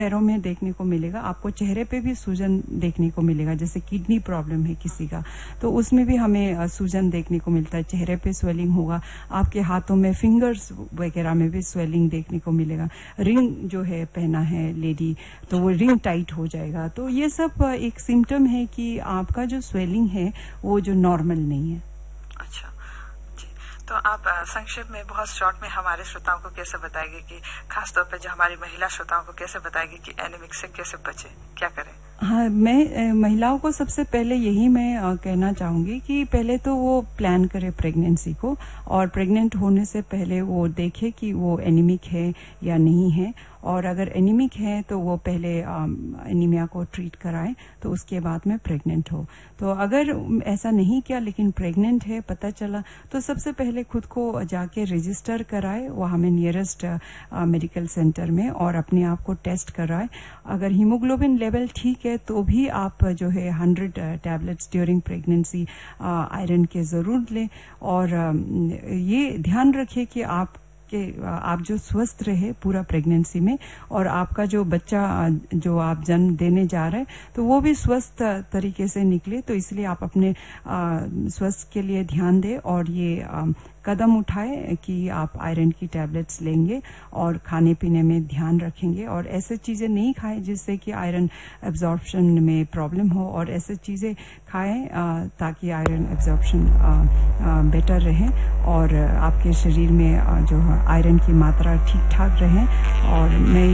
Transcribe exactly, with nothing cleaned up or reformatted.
पैरों में देखने को मिलेगा, आपको चेहरे पे भी सूजन देखने को मिलेगा। जैसे किडनी प्रॉब्लम है किसी का तो उसमें भी हमें सूजन देखने को मिलता है, चेहरे पे स्वेलिंग होगा, आपके हाथों में फिंगर्स वगैरह में भी स्वेलिंग देखने को मिलेगा। रिंग जो है पहना है लेडी तो वो रिंग टाइट हो जाएगा। तो ये सब एक सिम्टम है कि आपका जो स्वेलिंग है वो जो नॉर्मल नहीं है। अच्छा जी, तो आप संक्षेप में बहुत शॉर्ट में हमारे श्रोताओं को कैसे बताएंगे कि खासतौर पर जो हमारी महिला श्रोताओं को कैसे बताएंगे कि एनीमिक से कैसे बचे, क्या करें? हाँ, मैं महिलाओं को सबसे पहले यही मैं कहना चाहूंगी कि पहले तो वो प्लान करे प्रेगनेंसी को, और प्रेग्नेंट होने से पहले वो देखे कि वो एनीमिक है या नहीं है, और अगर एनीमिक है तो वो पहले एनीमिया को ट्रीट कराएं तो उसके बाद में प्रेग्नेंट हो। तो अगर ऐसा नहीं किया लेकिन प्रेग्नेंट है पता चला तो सबसे पहले खुद को जाके रजिस्टर कराए वहाँ में नियरेस्ट मेडिकल सेंटर में, और अपने आप को टेस्ट कराए। अगर हीमोग्लोबिन लेवल ठीक है तो भी आप जो है hundred tablets during pregnancy iron के जरूर लें। और ये ध्यान रखिए कि आप कि आप जो स्वस्थ रहे पूरा प्रेगनेंसी में, और आपका जो बच्चा जो आप जन्म देने जा रहे हैं तो वो भी स्वस्थ तरीके से निकले। तो इसलिए आप अपने स्वास्थ्य के लिए ध्यान दें और ये आ, कदम उठाए कि आप आयरन की टैबलेट्स लेंगे और खाने पीने में ध्यान रखेंगे, और ऐसे चीजें नहीं खाएं जिससे कि आयरन एब्जॉर्प्शन में प्रॉब्लम हो, और ऐसे चीजें खाएं ताकि आयरन एब्जॉर्प्शन बेटर रहे और आपके शरीर में जो आयरन की मात्रा ठीक ठाक रहे। और मैं